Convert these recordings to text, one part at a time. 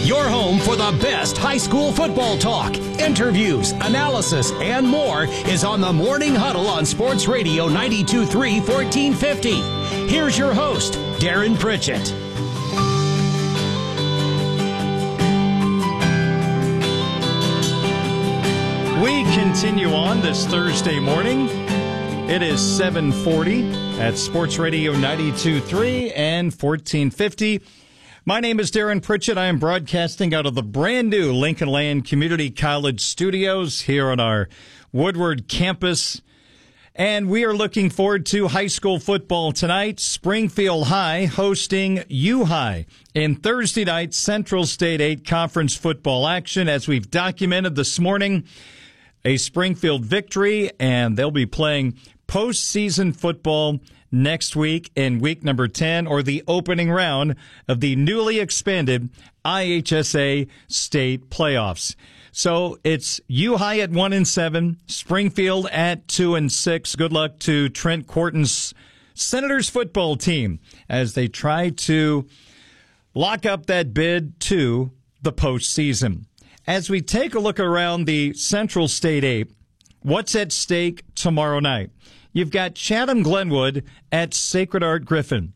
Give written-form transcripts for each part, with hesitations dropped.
Your home for the best high school football talk, interviews, analysis, and more is on the Morning Huddle on Sports Radio 92.3 1450. Here's your host, Darren Pritchett. We continue on this Thursday morning. It is 7:40 at Sports Radio 92.3 and 1450. My name is Darren Pritchett. I am broadcasting out of the brand new Lincoln Land Community College studios here on our Woodward campus. And we are looking forward to high school football tonight. Springfield High hosting U-High in Thursday night Central State 8 conference football action. As we've documented this morning, a Springfield victory, and they'll be playing postseason football next week in week number 10, or the opening round of the newly expanded IHSA state playoffs. So it's U-High at 1-7, Springfield at 2-6. Good luck to Trent Corton's Senators football team as they try to lock up that bid to the postseason. As we take a look around the Central State 8, what's at stake tomorrow night? You've got Chatham-Glenwood at Sacred Heart Griffin.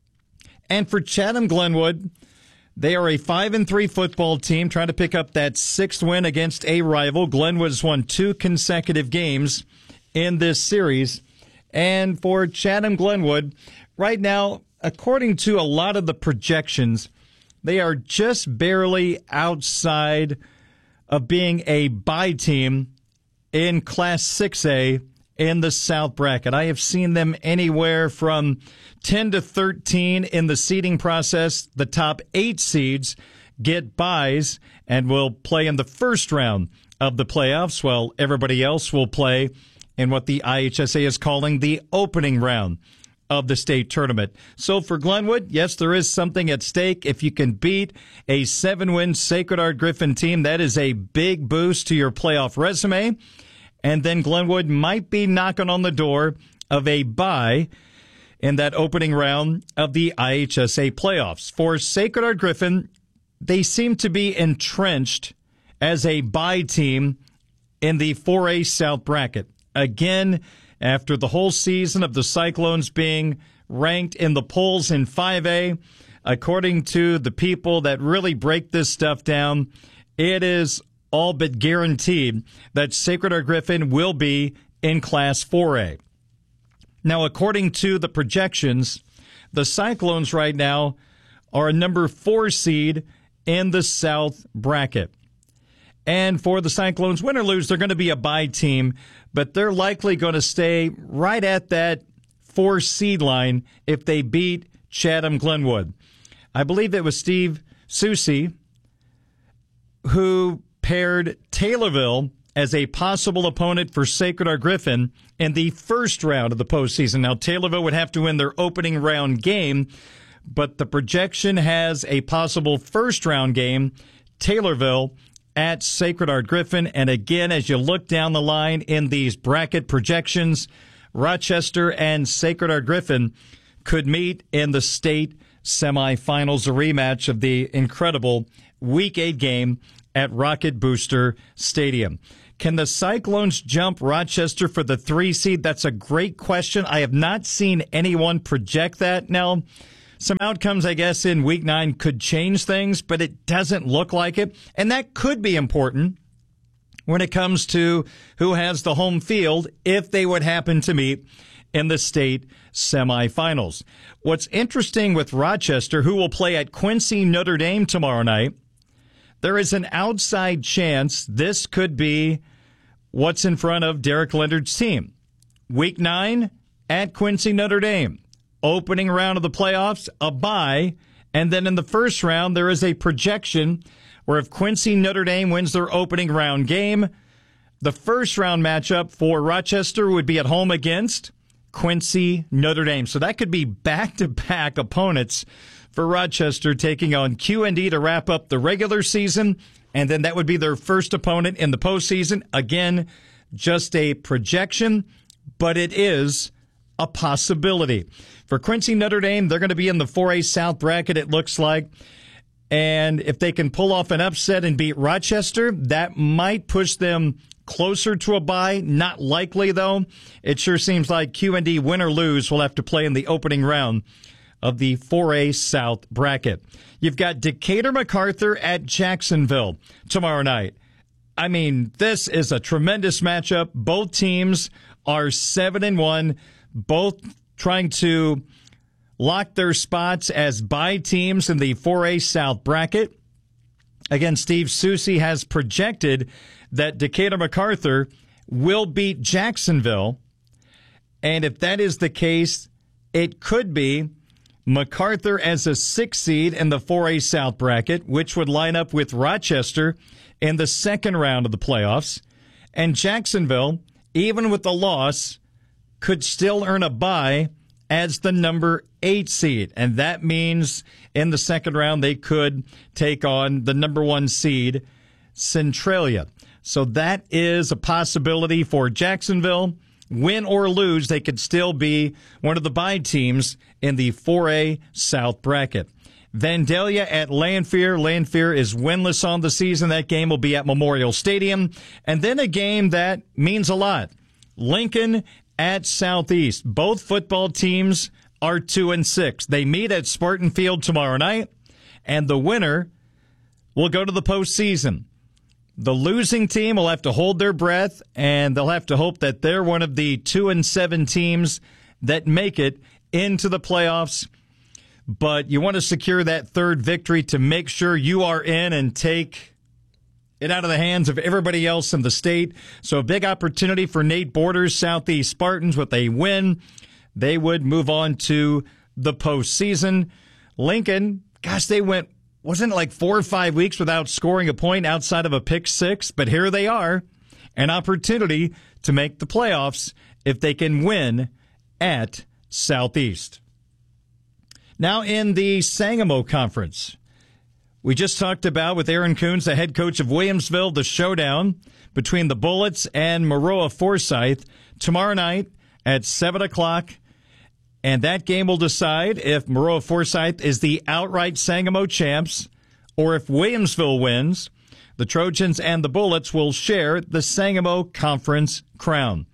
And for Chatham-Glenwood, they are a 5-3 football team trying to pick up that sixth win against a rival. Glenwood has won 2 consecutive games in this series. And for Chatham-Glenwood, right now, according to a lot of the projections, they are just barely outside of being a bye team in Class 6A in the South bracket. I have seen them anywhere from 10 to 13 in the seeding process. The top 8 seeds get byes and will play in the first round of the playoffs, while everybody else will play in what the IHSA is calling the opening round of the state tournament. So for Glenwood, yes, there is something at stake. If you can beat a 7-win Sacred Heart Griffin team, that is a big boost to your playoff resume. And then Glenwood might be knocking on the door of a bye in that opening round of the IHSA playoffs. For Sacred Heart Griffin, they seem to be entrenched as a bye team in the 4A South bracket. Again, after the whole season of the Cyclones being ranked in the polls in 5A, according to the people that really break this stuff down, it is all but guaranteed that Sacred Heart Griffin will be in Class 4A. Now, according to the projections, the Cyclones right now are a number 4 seed in the South bracket. And for the Cyclones, win or lose, they're going to be a bye team, but they're likely going to stay right at that 4 seed line if they beat Chatham-Glenwood. I believe it was Steve Susi who paired Taylorville as a possible opponent for Sacred Heart Griffin in the first round of the postseason. Now, Taylorville would have to win their opening round game, but the projection has a possible first round game, Taylorville at Sacred Heart Griffin. And again, as you look down the line in these bracket projections, Rochester and Sacred Heart Griffin could meet in the state semifinals, a rematch of the incredible Week 8 game at Rocket Booster Stadium. Can the Cyclones jump Rochester for the 3 seed? That's a great question. I have not seen anyone project that. Now, some outcomes, I guess, in Week 9 could change things, but it doesn't look like it. And that could be important when it comes to who has the home field if they would happen to meet in the state semifinals. What's interesting with Rochester, who will play at Quincy Notre Dame tomorrow night, there is an outside chance this could be what's in front of Derek Leonard's team. Week 9 at Quincy Notre Dame. Opening round of the playoffs, a bye, and then in the first round there is a projection where if Quincy Notre Dame wins their opening round game, the first round matchup for Rochester would be at home against Quincy Notre Dame. So that could be back-to-back opponents for Rochester taking on QND to wrap up the regular season, and then that would be their first opponent in the postseason. Again, just a projection, but it is a possibility. For Quincy Notre Dame, they're going to be in the 4A South bracket, it looks like. And if they can pull off an upset and beat Rochester, that might push them closer to a bye. Not likely, though. It sure seems like QND, win or lose, will have to play in the opening round of the 4A South bracket. You've got Decatur MacArthur at Jacksonville tomorrow night. I mean, this is a tremendous matchup. Both teams are 7-1, both trying to lock their spots as bye teams in the 4A South bracket. Again, Steve Soucy has projected that Decatur MacArthur will beat Jacksonville. And if that is the case, it could be MacArthur as a 6th seed in the 4A South bracket, which would line up with Rochester in the second round of the playoffs. And Jacksonville, even with the loss, could still earn a bye as the number 8 seed. And that means in the second round they could take on the number 1 seed, Centralia. So that is a possibility for Jacksonville. Win or lose, they could still be one of the bye teams in the 4A South bracket. Vandalia at Lanphier. Lanphier is winless on the season. That game will be at Memorial Stadium. And then a game that means a lot. Lincoln at Southeast. Both football teams are 2-6. They meet at Spartan Field tomorrow night, and the winner will go to the postseason. The losing team will have to hold their breath, and they'll have to hope that they're one of the 2-7 teams that make it into the playoffs. But you want to secure that third victory to make sure you are in and take it out of the hands of everybody else in the state. So a big opportunity for Nate Borders' Southeast Spartans. With a win, they would move on to the postseason. Lincoln, gosh, they went, wasn't it like 4 or 5 weeks without scoring a point outside of a pick six? But here they are, an opportunity to make the playoffs if they can win at Southeast. Now in the Sangamo Conference, we just talked about with Aaron Coons, the head coach of Williamsville, the showdown between the Bullets and Maroa Forsyth tomorrow night at 7 o'clock. And that game will decide if Maroa Forsyth is the outright Sangamo champs, or if Williamsville wins, the Trojans and the Bullets will share the Sangamo Conference crown.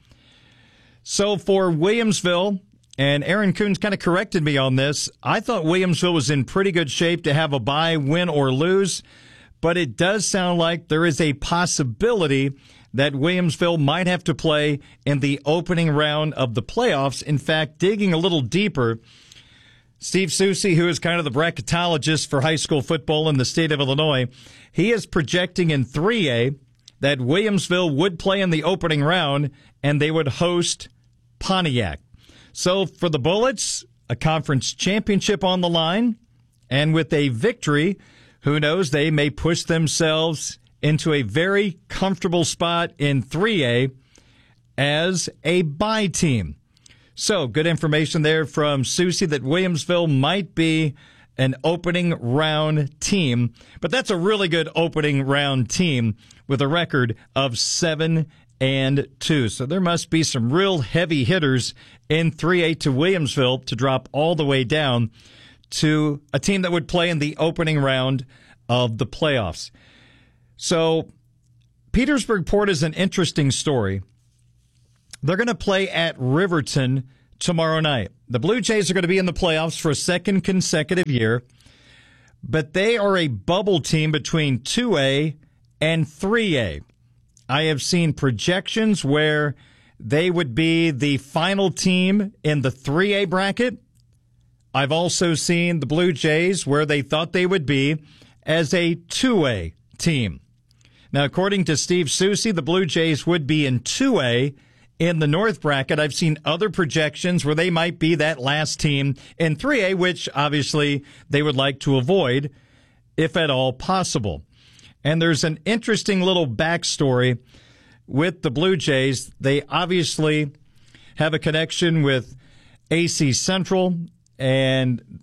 So for Williamsville, and Aaron Coons kind of corrected me on this, I thought Williamsville was in pretty good shape to have a bye, win or lose, but it does sound like there is a possibility that Williamsville might have to play in the opening round of the playoffs. In fact, digging a little deeper, Steve Soucy, who is kind of the bracketologist for high school football in the state of Illinois, he is projecting in 3A that Williamsville would play in the opening round and they would host Pontiac. So for the Bullets, a conference championship on the line, and with a victory, who knows, they may push themselves into a very comfortable spot in 3A as a bye team. So good information there from Soucy that Williamsville might be an opening round team, but that's a really good opening round team with a record of 7-2. So there must be some real heavy hitters in 3A to Williamsville to drop all the way down to a team that would play in the opening round of the playoffs. So Petersburg Port is an interesting story. They're going to play at Riverton tomorrow night. The Blue Jays are going to be in the playoffs for a second consecutive year, but they are a bubble team between 2A and 3A. I have seen projections where they would be the final team in the 3A bracket. I've also seen the Blue Jays where they thought they would be as a 2A team. Now, according to Steve Soucy, the Blue Jays would be in 2A in the North bracket. I've seen other projections where they might be that last team in 3A, which obviously they would like to avoid, if at all possible. And there's an interesting little backstory with the Blue Jays. They obviously have a connection with AC Central, and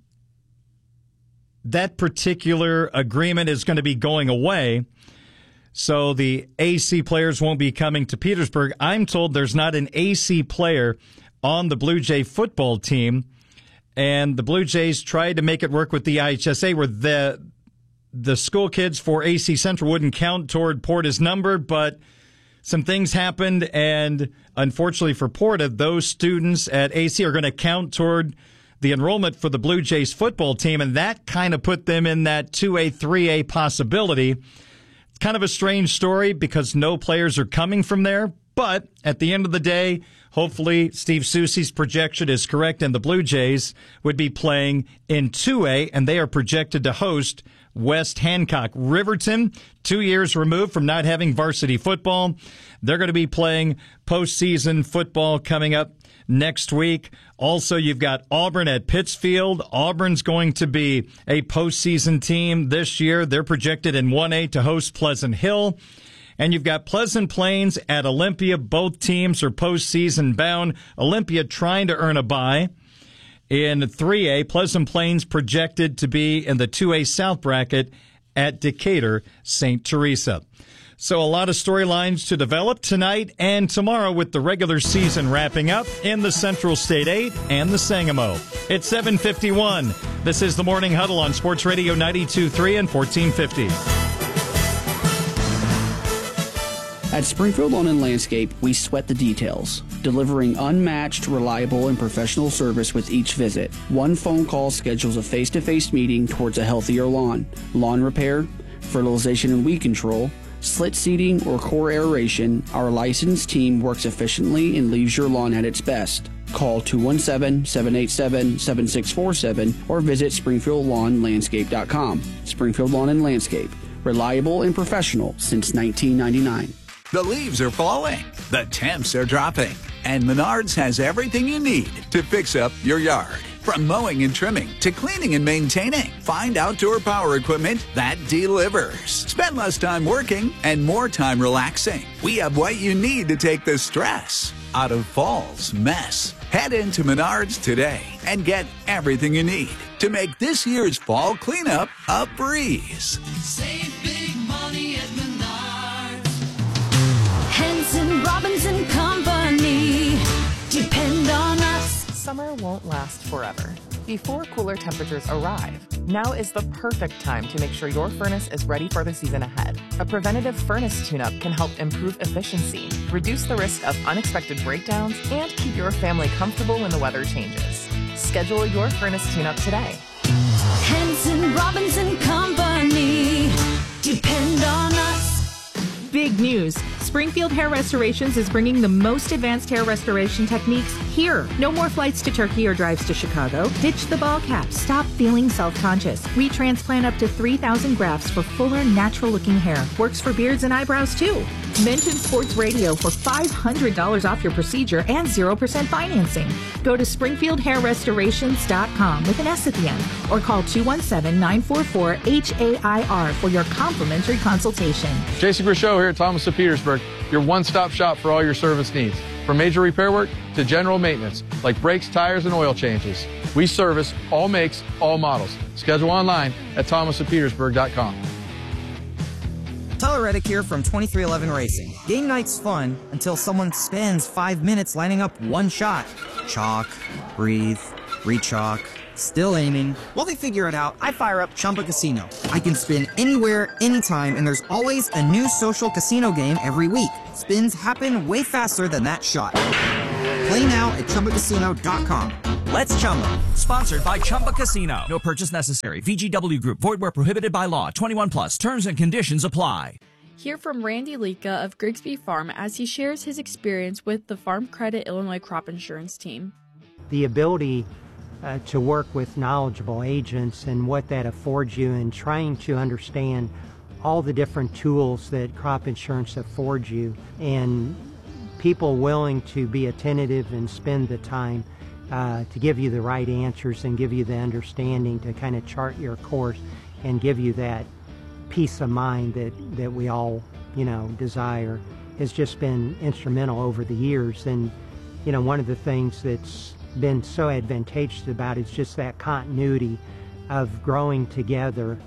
that particular agreement is going to be going away. So the AC players won't be coming to Petersburg. I'm told there's not an AC player on the Blue Jay football team, and the Blue Jays tried to make it work with the IHSA, where the school kids for AC Central wouldn't count toward Porta's number, but some things happened, and unfortunately for Porta, those students at AC are going to count toward the enrollment for the Blue Jays football team, and that kind of put them in that 2A, 3A possibility. It's kind of a strange story because no players are coming from there, but at the end of the day, hopefully Steve Soucy's projection is correct, and the Blue Jays would be playing in 2A, and they are projected to host West Hancock. Riverton, 2 years removed from not having varsity football. They're going to be playing postseason football coming up next week. Also, you've got Auburn at Pittsfield. Auburn's going to be a postseason team this year. They're projected in 1A to host Pleasant Hill. And you've got Pleasant Plains at Olympia. Both teams are postseason bound. Olympia trying to earn a bye. In 3A, Pleasant Plains projected to be in the 2A South bracket at Decatur St. Teresa. So a lot of storylines to develop tonight and tomorrow with the regular season wrapping up in the Central State 8 and the Sangamo. It's 7:51. This is the Morning Huddle on Sports Radio 92.3 and 1450. At Springfield Lawn and Landscape, we sweat the details, delivering unmatched, reliable, and professional service with each visit. One phone call schedules a face-to-face meeting towards a healthier lawn. Lawn repair, fertilization and weed control, slit seeding, or core aeration, our licensed team works efficiently and leaves your lawn at its best. Call 217-787-7647 or visit SpringfieldLawnLandscape.com. Springfield Lawn and Landscape, reliable and professional since 1999. The leaves are falling, the temps are dropping, and Menards has everything you need to fix up your yard. From mowing and trimming to cleaning and maintaining, find outdoor power equipment that delivers. Spend less time working and more time relaxing. We have what you need to take the stress out of fall's mess. Head into Menards today and get everything you need to make this year's fall cleanup a breeze. Save big money at Menards. Henson Robinson Company. Depend on us. Summer won't last forever. Before cooler temperatures arrive, now is the perfect time to make sure your furnace is ready for the season ahead. A preventative furnace tune-up can help improve efficiency, reduce the risk of unexpected breakdowns, and keep your family comfortable when the weather changes. Schedule your furnace tune-up today. Henson Robinson Company. Depend on us. Big news. Springfield Hair Restorations is bringing the most advanced hair restoration techniques here. No more flights to Turkey or drives to Chicago. Ditch the ball cap. Stop feeling self-conscious. We transplant up to 3,000 grafts for fuller, natural-looking hair. Works for beards and eyebrows, too. Mention Sports Radio for $500 off your procedure and 0% financing. Go to SpringfieldHairRestorations.com with an S at the end or call 217-944-HAIR for your complimentary consultation. Jason Grishow here at Thomas of Petersburg, your one-stop shop for all your service needs. From major repair work to general maintenance, like brakes, tires, and oil changes. We service all makes, all models. Schedule online at thomasofpetersburg.com. Tyler Reddick here from 2311 Racing. Game night's fun until someone spends 5 minutes lining up one shot. Chalk, breathe, re-chalk, still aiming. While they figure it out, I fire up Chumba Casino. I can spin anywhere, anytime, and there's always a new social casino game every week. Spins happen way faster than that shot. Play now at ChumbaCasino.com. Let's Chumba. Sponsored by Chumba Casino. No purchase necessary. VGW Group. Void where prohibited by law. 21 plus. Terms and conditions apply. Hear from Randy Lika of Grigsby Farm as he shares his experience with the Farm Credit Illinois Crop Insurance Team. The ability to work with knowledgeable agents and what that affords you, and trying to understand all the different tools that crop insurance affords you, and people willing to be attentive and spend the time to give you the right answers and give you the understanding to kind of chart your course and give you that peace of mind that we all, desire, has just been instrumental over the years. And, one of the things that's been so advantageous about it is just that continuity of growing together,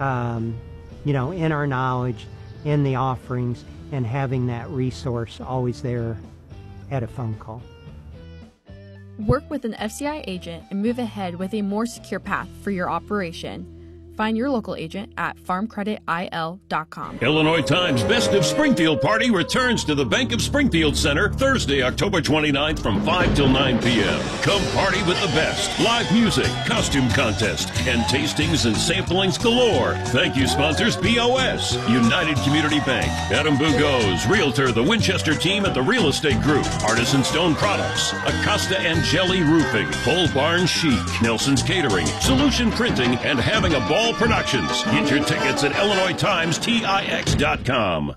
in our knowledge, in the offerings, and having that resource always there at a phone call. Work with an FCI agent and move ahead with a more secure path for your operation. Find your local agent at farmcreditil.com. Illinois Times Best of Springfield Party returns to the Bank of Springfield Center Thursday, October 29th from 5 till 9 p.m. Come party with the best. Live music, costume contest, and tastings and samplings galore. Thank you sponsors BOS, United Community Bank, Adam Bugos, Realtor, the Winchester team at the Real Estate Group, Artisan Stone Products, Acosta and Jelly Roofing, Pole Barn Chic, Nelson's Catering, Solution Printing, and Having a Ball Productions. Get your tickets at IllinoisTimesTix.com.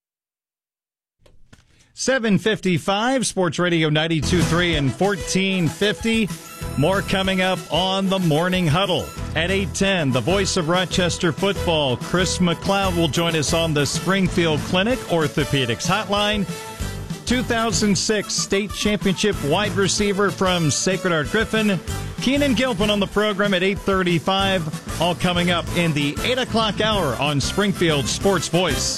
7:55, Sports Radio 92.3 and 1450. More coming up on the Morning Huddle. At 8:10, the voice of Rochester football, Chris McLeod, will join us on the Springfield Clinic Orthopedics Hotline. 2006 state championship wide receiver from Sacred Heart Griffin, Keenan Gilpin, on the program at 8:35. All coming up in the 8 o'clock hour on Springfield Sports Voice.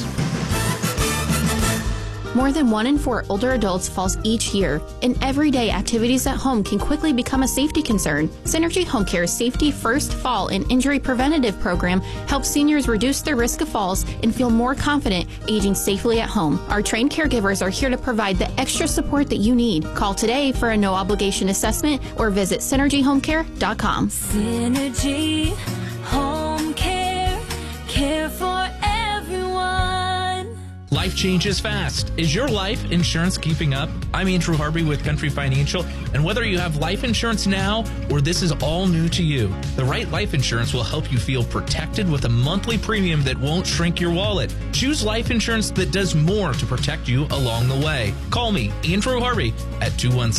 More than 1 in 4 older adults falls each year, and everyday activities at home can quickly become a safety concern. Synergy Home Care's Safety First Fall and Injury Preventative Program helps seniors reduce their risk of falls and feel more confident aging safely at home. Our trained caregivers are here to provide the extra support that you need. Call today for a no-obligation assessment or visit synergyhomecare.com. Synergy Home Care, care for everyone. Life changes fast. Is your life insurance keeping up? I'm Andrew Harvey with Country Financial, and whether you have life insurance now or this is all new to you, the right life insurance will help you feel protected with a monthly premium that won't shrink your wallet. Choose life insurance that does more to protect you along the way. Call me, Andrew Harvey, at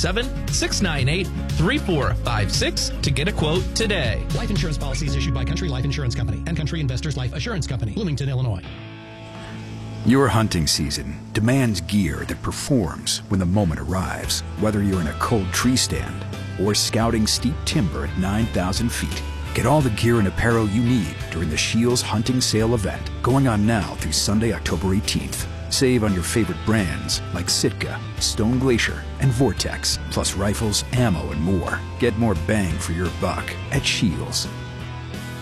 217-698-3456 to get a quote today. Life insurance policies issued by Country Life Insurance Company and Country Investors Life Assurance Company, Bloomington, Illinois. Your hunting season demands gear that performs when the moment arrives. Whether you're in a cold tree stand or scouting steep timber at 9,000 feet, get all the gear and apparel you need during the Scheels Hunting Sale event, going on now through Sunday, October 18th. Save on your favorite brands like Sitka, Stone Glacier, and Vortex, plus rifles, ammo, and more. Get more bang for your buck at Scheels.